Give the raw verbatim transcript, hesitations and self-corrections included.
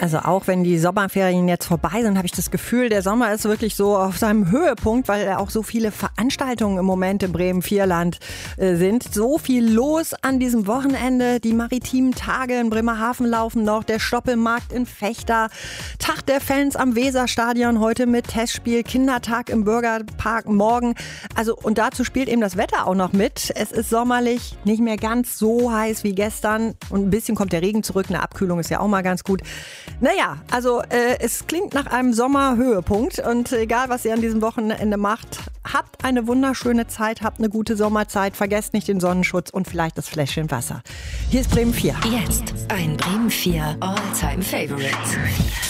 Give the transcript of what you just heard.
Also auch wenn die Sommerferien jetzt vorbei sind, habe ich das Gefühl, der Sommer ist wirklich so auf seinem Höhepunkt, weil auch so viele Veranstaltungen im Moment im Bremen-Vierland äh, sind. So viel los an diesem Wochenende. Die maritimen Tage in Bremerhaven laufen noch, der Stoppelmarkt in Vechta, Tag der Fans am Weserstadion heute mit Testspiel, Kindertag im Bürgerpark morgen. Also und dazu spielt eben das Wetter auch noch mit. Es ist sommerlich, nicht mehr ganz so heiß wie gestern und ein bisschen kommt der Regen zurück. Eine Abkühlung ist ja auch mal ganz gut. Naja, also äh, es klingt nach einem Sommerhöhepunkt und egal, was ihr an diesem Wochenende macht, habt eine wunderschöne Zeit, habt eine gute Sommerzeit, vergesst nicht den Sonnenschutz und vielleicht das Fläschchen Wasser. Hier ist Bremen vier. Jetzt ein Bremen vier All-Time Favorites.